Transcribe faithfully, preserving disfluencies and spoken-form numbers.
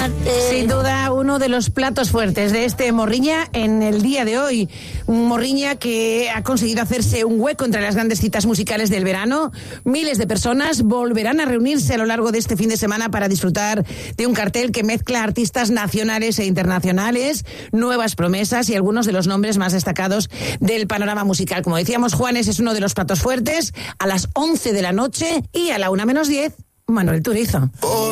amarte. Sin duda, uno de los platos fuertes de este Morriña en el día de hoy. Un Morriña que ha conseguido hacerse un hueco entre las grandes citas musicales del verano. Miles de personas volverán a reunirse a lo largo de este fin de semana para disfrutar de un cartel que mezcla artistas nacionales e internacionales, nuevas promesas y algunos de los nombres más destacados del panorama musical. Como decíamos, Juanes es uno de los platos fuertes. A las once de la noche y a la una menos diez, Manuel Turizo.